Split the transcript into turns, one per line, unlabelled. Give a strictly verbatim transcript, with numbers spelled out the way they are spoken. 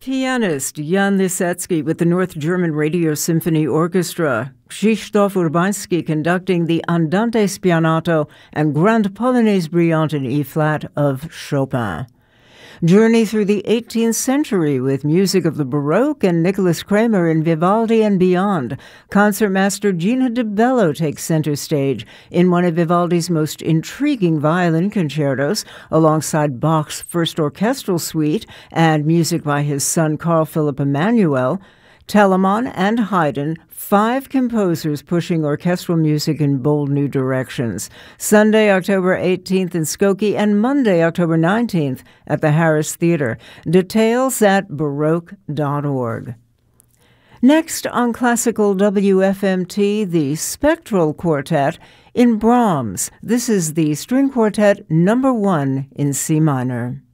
Pianist Jan Lisetsky with the North German Radio Symphony Orchestra, Krzysztof Urbański conducting the Andante Spianato and Grande Polonaise Brillante in E-flat of Chopin. Journey through the eighteenth century with music of the Baroque and Nicholas Kramer in Vivaldi and beyond. Concertmaster Gina De Bello takes center stage in one of Vivaldi's most intriguing violin concertos, alongside Bach's First Orchestral Suite and music by his son Carl Philipp Emanuel. Telemann and Haydn, five composers pushing orchestral music in bold new directions. Sunday, October eighteenth in Skokie, and Monday, October nineteenth at the Harris Theater. Details at baroque dot org. Next on Classical W F M T, the Spectral Quartet in Brahms. This is the String Quartet number one in C minor.